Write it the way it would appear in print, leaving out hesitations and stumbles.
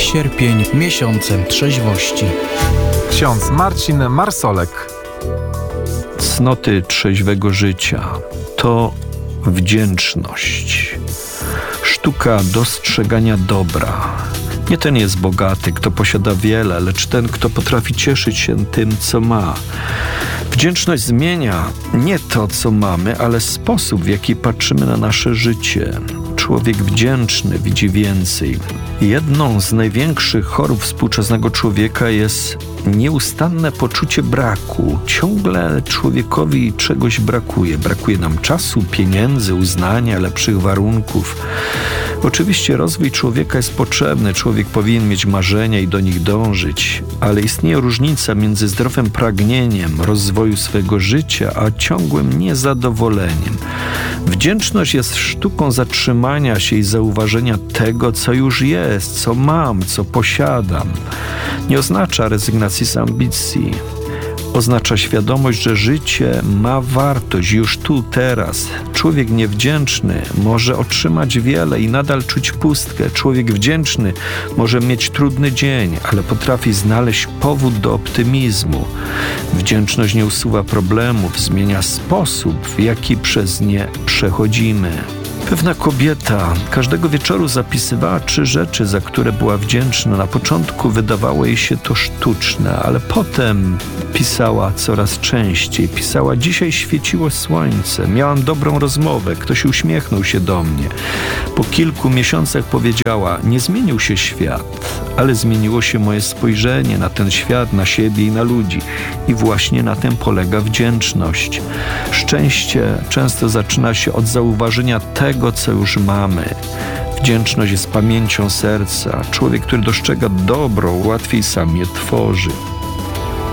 Sierpień miesiącem trzeźwości. Ksiądz Marcin Marsolek. Cnoty trzeźwego życia to wdzięczność, sztuka dostrzegania dobra. Nie ten jest bogaty, kto posiada wiele, lecz ten, kto potrafi cieszyć się tym, co ma. Wdzięczność zmienia nie to, co mamy, ale sposób, w jaki patrzymy na nasze życie. Człowiek wdzięczny widzi więcej. Jedną z największych chorób współczesnego człowieka jest nieustanne poczucie braku. Ciągle człowiekowi czegoś brakuje. Brakuje nam czasu, pieniędzy, uznania, lepszych warunków. Oczywiście rozwój człowieka jest potrzebny. Człowiek powinien mieć marzenia i do nich dążyć, ale istnieje różnica między zdrowym pragnieniem rozwoju swojego życia, a ciągłym niezadowoleniem. Wdzięczność jest sztuką zatrzymania się i zauważenia tego, co już jest, co mam, co posiadam. Nie oznacza rezygnacji z ambicji. Oznacza świadomość, że życie ma wartość już tu, teraz. Człowiek niewdzięczny może otrzymać wiele i nadal czuć pustkę. Człowiek wdzięczny może mieć trudny dzień, ale potrafi znaleźć powód do optymizmu. Wdzięczność nie usuwa problemów, zmienia sposób, w jaki przez nie przechodzimy. Pewna kobieta każdego wieczoru zapisywała 3 rzeczy, za które była wdzięczna. Na początku wydawało jej się to sztuczne, ale potem pisała coraz częściej. Pisała: dzisiaj świeciło słońce, miałam dobrą rozmowę, ktoś uśmiechnął się do mnie. Po kilku miesiącach powiedziała: nie zmienił się świat, ale zmieniło się moje spojrzenie na ten świat, na siebie i na ludzi. I właśnie na tym polega wdzięczność. Szczęście często zaczyna się od zauważenia tego, co już mamy. Wdzięczność jest pamięcią serca. Człowiek, który dostrzega dobro, łatwiej sam je tworzy.